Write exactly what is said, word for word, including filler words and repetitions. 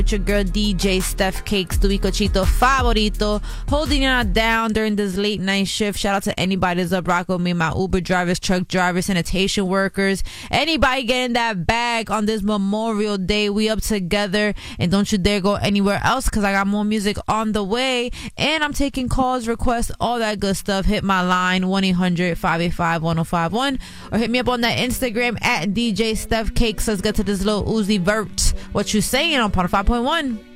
Your girl D J Steph Cakes, tu bicochito favorito, holding it down during this late night shift. Shout out to anybody that's up rock with me, my Uber drivers, truck drivers, sanitation workers, anybody getting that bag on this Memorial Day. We up together, and don't you dare go anywhere else, because I got more music on the way, and I'm taking calls, requests, all that good stuff. Hit my line, one eight hundred five eight five one oh five one, or hit me up on that Instagram at D J Steph Cakes. Let's get to this little Uzi Vert. What you saying on Pod five point one?